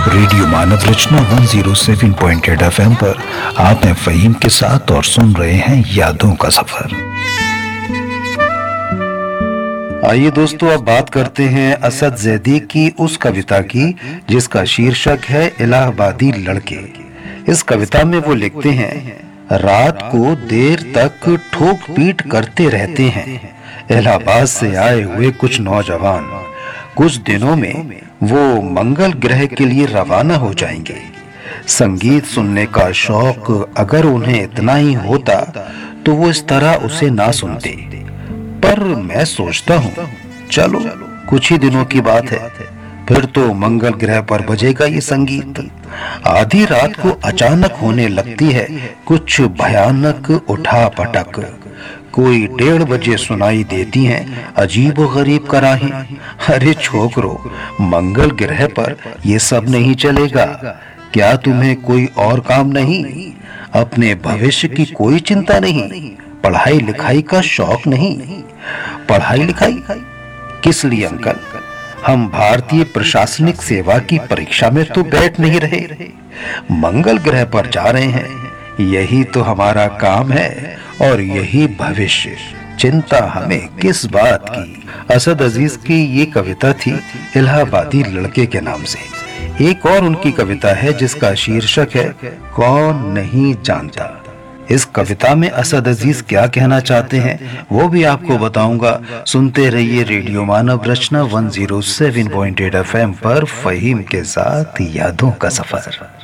Radio मानव रचना 107.8 FM पर आप हैं फ़हीम के साथ और सुन रहे हैं यादों का सफर। आइए दोस्तों, अब बात करते हैं असद ज़ैदी की उस कविता की जिसका शीर्षक है इलाहाबादी लड़के। इस कविता में वो लिखते हैं, रात को देर तक ठोक पीट करते रहते हैं इलाहाबाद से आए हुए कुछ नौजवान। कुछ दिनों में वो मंगल ग्रह के लिए रवाना हो जाएंगे। संगीत सुनने का शौक अगर उन्हें इतना ही होता तो वो इस तरह उसे ना सुनते। पर मैं सोचता हूँ, चलो कुछ ही दिनों की बात है, फिर तो मंगल ग्रह पर बजेगा ये संगीत। आधी रात को अचानक होने लगती है कुछ भयानक उठा पटक। कोई 1:30 बजे सुनाई देती हैं अजीब व गरीब कराहें। अरे छोकरो, मंगल ग्रह पर ये सब नहीं चलेगा। क्या तुम्हें कोई और काम नहीं? अपने भविष्य की कोई चिंता नहीं? पढ़ाई लिखाई का शौक नहीं? पढ़ाई लिखाई किस लिए अंकल? हम भारतीय प्रशासनिक सेवा की परीक्षा में तो बैठ नहीं रहे, मंगल ग्रह पर जा रहे हैं। यही तो हमारा काम है और यही भविष्य। चिंता हमें किस बात की? असद अजीज की ये कविता थी इलाहाबादी लड़के के नाम से। एक और उनकी कविता है जिसका शीर्षक है कौन नहीं जानता। इस कविता में असद अजीज क्या कहना चाहते हैं वो भी आपको बताऊंगा। सुनते रहिए रेडियो मानव रचना 107.8 FM पर फ़हीम के साथ यादों का सफर।